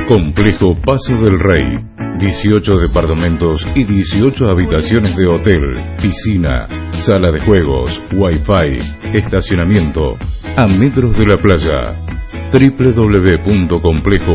Complejo Paso del Rey. 18 departamentos y 18 habitaciones de hotel, piscina, sala de juegos, wifi, estacionamiento, a metros de la playa. www.complejo